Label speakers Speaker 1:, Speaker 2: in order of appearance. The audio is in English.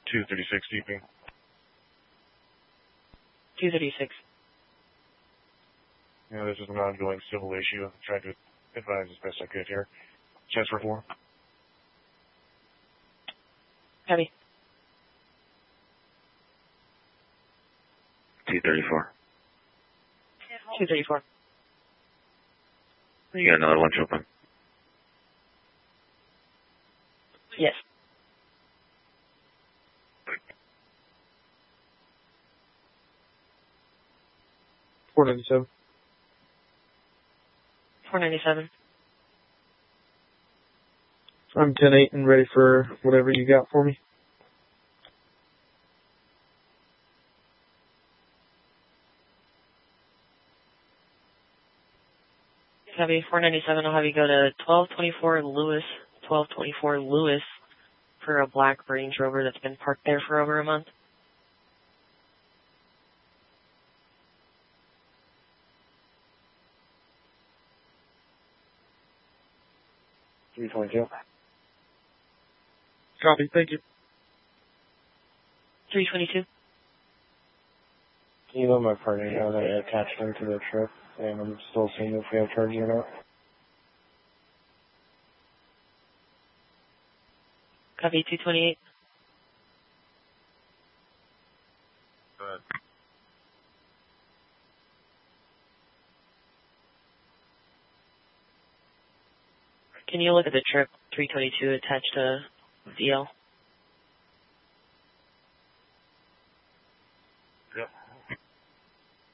Speaker 1: 236 DP.
Speaker 2: 236.
Speaker 1: Yeah, this is an ongoing civil issue. I tried to advise as best I could here. Chest for 4.
Speaker 2: Heavy.
Speaker 3: 234.
Speaker 2: 234.
Speaker 3: You got another lunch open?
Speaker 2: Yes.
Speaker 4: $497.
Speaker 2: 497.
Speaker 4: I'm 10-8 and ready for whatever you got for me.
Speaker 2: Heavy 497. I'll have you go to 1224 Lewis. 1224 Lewis for a black Range Rover that's been parked there for over a month.
Speaker 1: $322.
Speaker 4: Copy. Thank you.
Speaker 2: 322.
Speaker 1: Can you let my partner know that I attached him to the trip, and I'm still seeing if we have charges or not?
Speaker 2: Copy 228.
Speaker 1: Go ahead.
Speaker 2: Can you look at the trip 322 attached to DL?